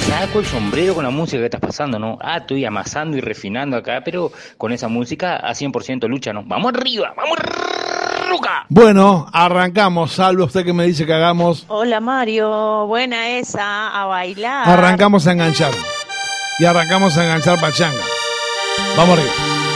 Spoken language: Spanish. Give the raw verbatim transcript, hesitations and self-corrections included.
saco el sombrero con la música que estás pasando, ¿no? Ah, estoy amasando y refinando acá, pero con esa música a cien por ciento lucha, ¿no? ¡Vamos arriba! ¡Vamos, Ruca! Bueno, arrancamos. Salve usted que me dice que hagamos. Hola Mario, buena esa, a bailar. Arrancamos a enganchar. Y arrancamos a enganchar pachanga. Vamos arriba.